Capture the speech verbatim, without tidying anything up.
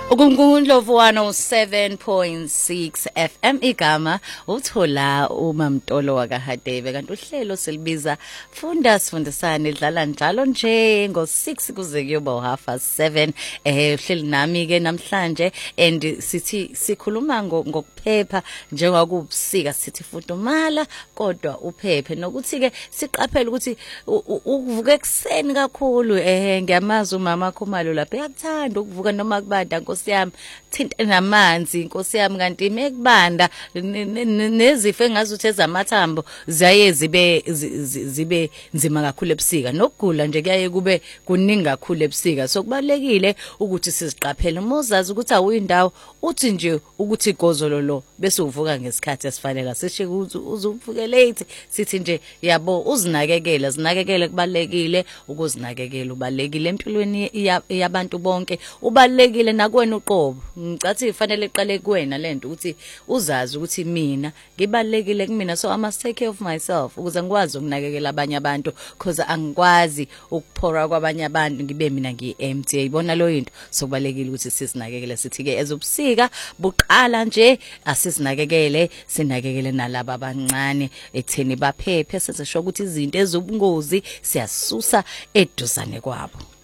Ukungundlovu one oh seven point six F M igama uthola uMamtolo wakahadebe kanti uhlelo selibiza Funda Sifundisane idlala njalo nje ngo six kuze kuyoba half past seven eh uhleli nami ke namhlanje and sithi sikhuluma ngokuphepha njengoba kubusika sithi fudumala kodwa uphephe nokuthi ke siqaphela ukuthi ukuvuka ekseni kakhulu eh ngiyamazi umama Khumalo lapha uyakuthanda ukuvuka noma kubanda Nkosi yami thinta namanzi Nkosi yami kanti mekubanda nezifo engazuthi ezamathambo ziyaye zibe zibe nzima kakhulu ebusika nokugula nje kuyaye kube kuningi kakhulu ebusika so kubalekile ukuthi siziqaphele mozazi ukuthi awuyindawo uthi nje ukuthi igozolo lo bese uvuka ngesikhathi esifanele sisho ukuthi uzuvuke late sithi nje yabo uzinakekela zinakekele kubalekile ukuzinakekela ubalekile empilweni yabantu bonke ubalekile nakwena uqobo ngicathi ifanele iqale kuwena lento ukuthi uzazi ukuthi mina ngibalekile kumina so I must take care of myself ukuze ngikwazi ukunakekela abanye abantu because angikwazi ukuphora kwabanye abantu ngibe mina ngi-empty yibona lo into so kubalekile ukuthi sisinakekele sithi ke ezobusika buqala nje asisinakekele sinakekele nalabo abancane etheni baphephe sesisho ukuthi izinto ezobungozi siyasusa eduzane kwabo.